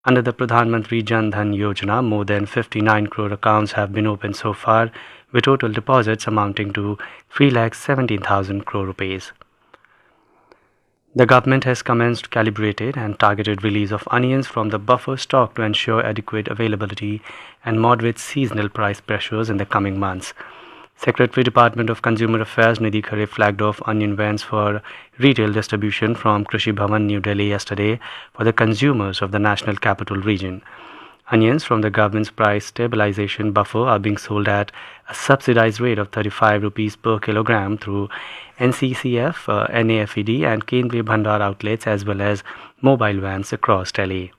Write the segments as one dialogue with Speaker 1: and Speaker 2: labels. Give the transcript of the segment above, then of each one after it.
Speaker 1: Under the Pradhan Mantri Jan Dhan Yojana, more than 59 crore accounts have been opened so far, with total deposits amounting to 3,17,000 crore rupees. The government has commenced calibrated and targeted release of onions from the buffer stock to ensure adequate availability and moderate seasonal price pressures in the coming months. Secretary Department of Consumer Affairs Nidhi Khare flagged off onion vans for retail distribution from Krishi Bhavan, New Delhi yesterday for the consumers of the National Capital Region. Onions from the government's price stabilization buffer are being sold at a subsidized rate of 35 rupees per kilogram through NCCF, NAFED and Kendriya Bhandar outlets as well as mobile vans across Delhi.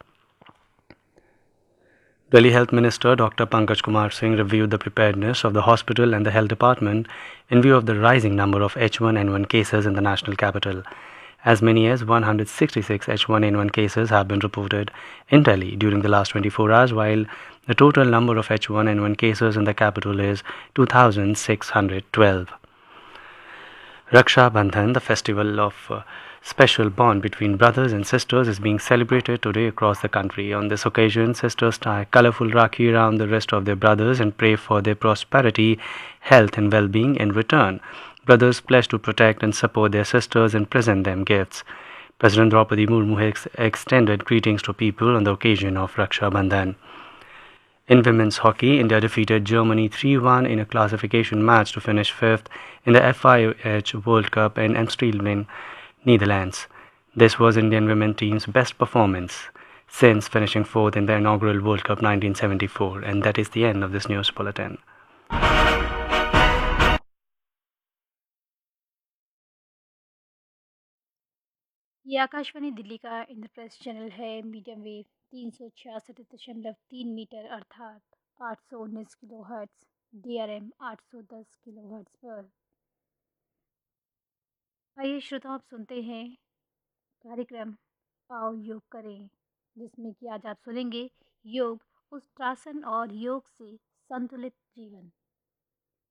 Speaker 1: Delhi Health Minister Dr. Pankaj Kumar Singh reviewed the preparedness of the hospital and the health department in view of the rising number of H1N1 cases in the national capital. As many as 166 H1N1 cases have been reported in Delhi during the last 24 hours, while the total number of H1N1 cases in the capital is 2,612. Raksha Bandhan, the festival of special bond between brothers and sisters, is being celebrated today across the country. On this occasion, sisters tie colorful rakhi around the wrist of their brothers and pray for their prosperity, health, and well being in return. Brothers pledge to protect and support their sisters and present them gifts. President Draupadi Murmu has extended greetings to people on the occasion of Raksha Bandhan. In women's hockey, India defeated Germany 3-1 in a classification match to finish fifth in the FIH World Cup in Amsterdam, Netherlands. This was Indian women team's best performance since finishing fourth in the inaugural World Cup 1974. And that is the end of this news bulletin.
Speaker 2: ये आकाशवाणी दिल्ली का Indraprastha channel है। Medium wave 366.3 metre अर्थात 819 kilo hertz, DRM 810 kilo hertz पर। आइए श्रोता, आप सुनते हैं कार्यक्रम आओ योग करें, जिसमें कि आज आप सुनेंगे योग, उष्ट्रासन और योग से संतुलित जीवन।